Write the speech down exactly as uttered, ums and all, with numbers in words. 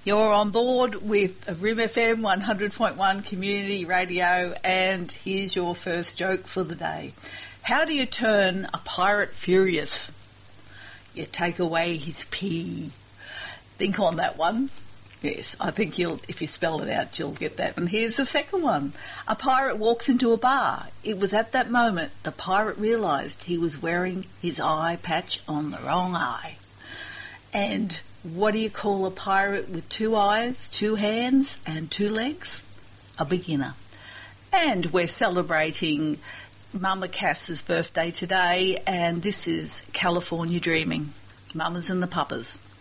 You're on board with R I M F M one hundred point one Community Radio, and here's your first joke for the day. How do you turn a pirate furious? You take away his pee. Think on that one. Yes, I think you'll, if you spell it out, you'll get that. And here's the second one. A pirate walks into a bar. It was at that moment the pirate realised he was wearing his eye patch on the wrong eye. And what do you call a pirate with two eyes, two hands and two legs? A beginner. And we're celebrating Mama Cass's birthday today, and this is California Dreaming. Mamas and the Papas.